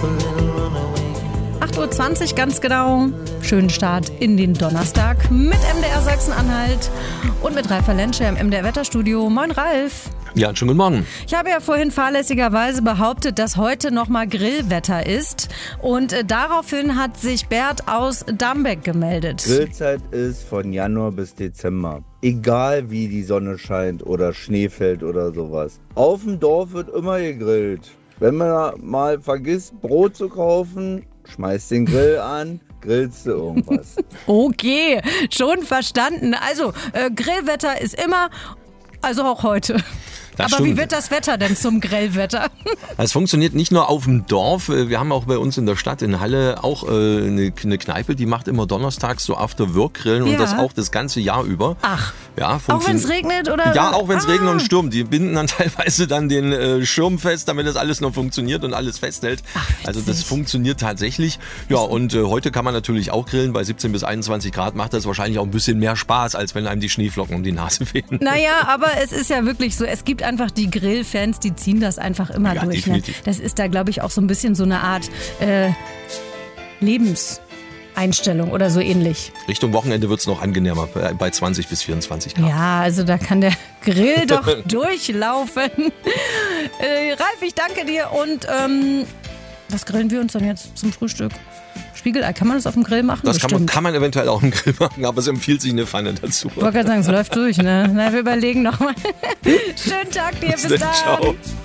8:20 Uhr ganz genau. Schönen Start in den Donnerstag mit MDR Sachsen-Anhalt und mit Ralf Valensche im MDR Wetterstudio. Moin Ralf. Ja, schönen guten Morgen. Ich habe ja vorhin fahrlässigerweise behauptet, dass heute nochmal Grillwetter ist. Und daraufhin hat sich Bert aus Dambeck gemeldet. Grillzeit ist von Januar bis Dezember. Egal wie die Sonne scheint oder Schnee fällt oder sowas. Auf dem Dorf wird immer gegrillt. Wenn man mal vergisst, Brot zu kaufen, schmeißt den Grill an, grillst du irgendwas. Okay, schon verstanden. Also, Grillwetter ist immer, also auch heute. Das Aber stimmt. wie wird das Wetter denn zum Grillwetter? Es funktioniert nicht nur auf dem Dorf. Wir haben auch bei uns in der Stadt in Halle auch eine Kneipe, die macht immer donnerstags so After-Work-Grillen und das auch das ganze Jahr über. Ach, ja, auch wenn es regnet? Oder? Ja, auch wenn es regnet und stürmt. Die binden dann teilweise dann den Schirm fest, damit das alles noch funktioniert und alles festhält. Ach, also das funktioniert tatsächlich. Ja, und heute kann man natürlich auch grillen. Bei 17 bis 21 Grad macht das wahrscheinlich auch ein bisschen mehr Spaß, als wenn einem die Schneeflocken um die Nase wehen. Naja, aber es ist ja wirklich so, es gibt einfach die Grillfans, die ziehen das einfach immer durch. Definitiv. Ne? Das ist da, glaube ich, auch so ein bisschen so eine Art Lebenseinstellung oder so ähnlich. Richtung Wochenende wird es noch angenehmer, bei 20 bis 24 Grad. Ja, also da kann der Grill doch durchlaufen. Ralf, ich danke dir und was grillen wir uns dann jetzt zum Frühstück? Spiegelei, kann man das auf dem Grill machen? Das kann man eventuell auch im Grill machen, aber es empfiehlt sich eine Pfanne dazu. Ich wollte gerade sagen, es läuft durch, ne? Na, wir überlegen nochmal. Schönen Tag dir, bis dann. Ciao.